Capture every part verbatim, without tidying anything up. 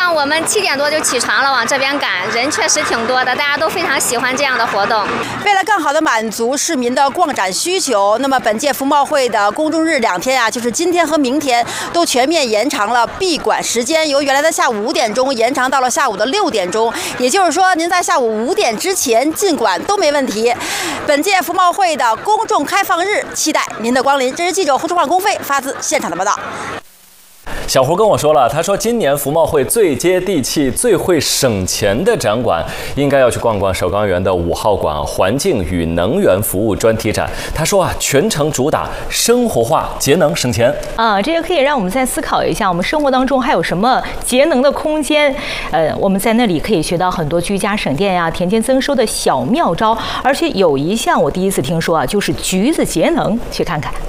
上我们七点多就起床了，往这边赶，人确实挺多的，大家都非常喜欢这样的活动。 为了更好的满足市民的逛展需求，那么本届服贸会的公众日两天啊，就是今天和明天都全面延长了闭馆时间，由原来的下午五点钟延长到了下午的六点钟。也就是说，您在下午五点之前进馆都没问题。本届服贸会的公众开放日，期待您的光临。这是记者胡春焕、龚飞发自现场的报道。 小胡跟我说了，他说今年服贸会最接地气、最会省钱的展馆，应该要去逛逛首钢园的五号馆环境与能源服务专题展。他说啊，全程主打生活化、节能省钱啊，这也可以让我们再思考一下，我们生活当中还有什么节能的空间？呃，我们在那里可以学到很多居家省电呀、田间增收的小妙招，而且有一项我第一次听说啊，就是橘子节能，去看看。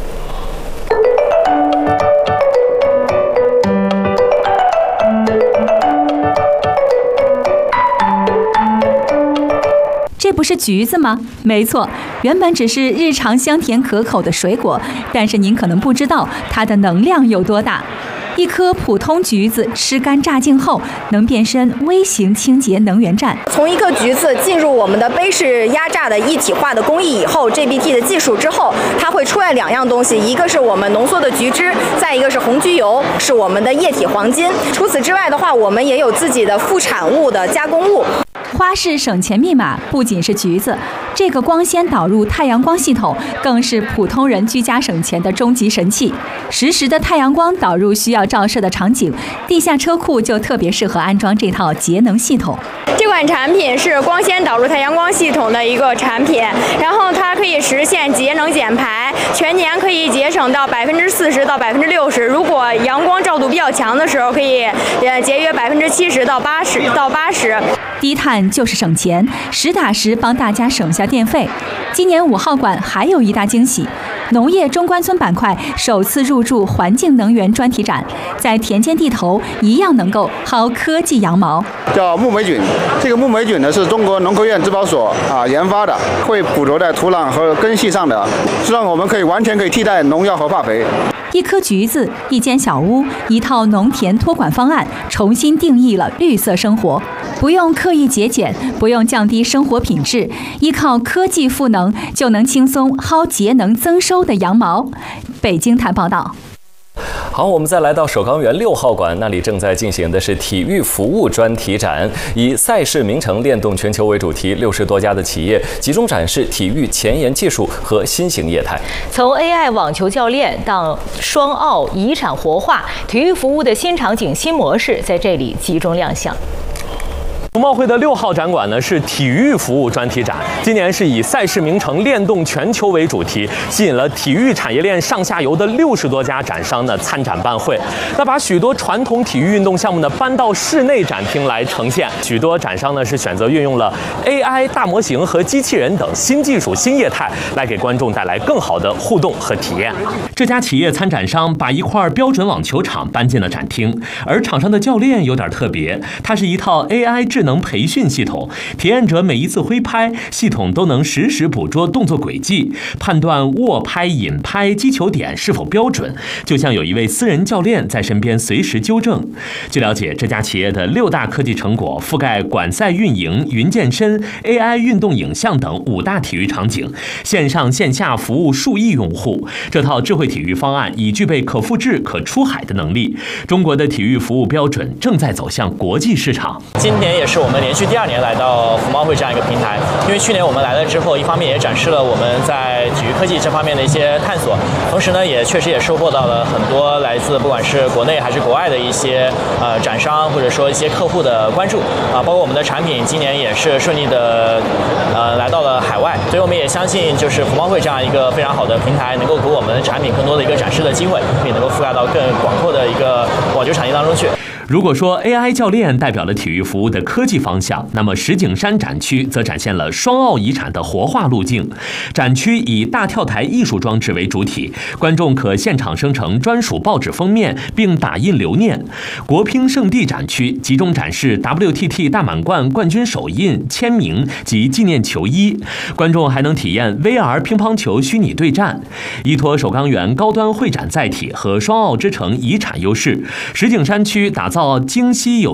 这不是橘子吗？没错，原本只是日常香甜可口的水果，但是您可能不知道它的能量有多大。一颗普通橘子吃干榨净后，能变身微型清洁能源站。 从一颗橘子进入我们的杯式压榨的一体化的工艺以后 ，G B T 的技术之后，它会出来两样东西，一个是我们浓缩的橘汁，再一个是红橘油，是我们的液体黄金。除此之外的话，我们也有自己的副产物的加工物。 花式省钱密码不仅是橘子，这个光纤导入太阳光系统更是普通人居家省钱的终极神器。实时的太阳光导入需要照射的场景，地下车库就特别适合安装这套节能系统。 这款产品是光纤导入太阳光系统的一个产品，然后它可以实现节能减排，全年可以节省到百分之四十到百分之六十。如果阳光照度比较强的时候，可以呃节约百分之七十到八十到八十。 低碳就是省钱，实打实帮大家省下电费。今年五号馆还有一大惊喜，农业中关村板块首次入驻环境能源专题展，在田间地头一样能够薅科技羊毛。 叫木霉菌，这个木霉菌呢是中国农科院植保所啊研发的，会捕捉在土壤和根系上的，实际上我们可以完全可以替代农药和化肥。 一颗橘子，一间小屋，一套农田托管方案，重新定义了绿色生活。不用刻意节俭，不用降低生活品质，依靠科技赋能，就能轻松薅节能增收的羊毛。北京台报道。 好，我们再来到首钢园六号馆，那里正在进行的是体育服务专题展，以赛事名城链动全球为主题，六十多家的企业集中展示体育前沿技术和新型业态。 从 A I 网球教练到双奥遗产活化，体育服务的新场景、新模式在这里集中亮相。 服贸会的六号展馆呢是体育服务专题展，今年是以赛事名城链动全球为主题，吸引了体育产业链上下游的六十多家展商呢参展办会。那把许多传统体育运动项目呢搬到室内展厅来呈现，许多展商呢是选择运用了 A I 大模型和机器人等新技术、新业态，来给观众带来更好的互动和体验。这家企业参展商把一块标准网球场搬进了展厅，而场上的教练有点特别，它是一套 A I 智能培训系统，体验者每一次挥拍，系统都能实时捕捉动作轨迹，判断握拍、引拍、击球点是否标准，就像有一位私人教练在身边随时纠正。据了解，这家企业的六大科技成果覆盖馆赛运营、云健身、A I 运动影像等五大体育场景，线上线下服务数亿用户。这套智慧体育方案已具备可复制、可出海的能力。中国的体育服务标准正在走向国际市场。 今年也是我们连续第二年来到服贸会这样一个平台，因为去年我们来了之后，一方面也展示了我们在体育科技这方面的一些探索，同时呢，也确实也收获到了很多来自不管是国内还是国外的一些呃展商或者说一些客户的关注啊，包括我们的产品今年也是顺利的呃来到了海外，所以我们也相信就是服贸会这样一个非常好的平台，能够给我们的产品更多的一个展示的机会，并能够覆盖到更广阔的一个网球产业当中去。 如果说 A I 教练代表了体育服务的科技方向，那么石景山展区则展现了双奥遗产的活化路径。展区以大跳台艺术装置为主体，观众可现场生成专属报纸封面并打印留念。国乒圣地展区集中展示 W T T 大满贯冠军手印、签名及纪念球衣，观众还能体验 V R 乒乓球虚拟对战。依托首钢园高端会展载体和双奥之城遗产优势，石景山区打造精细有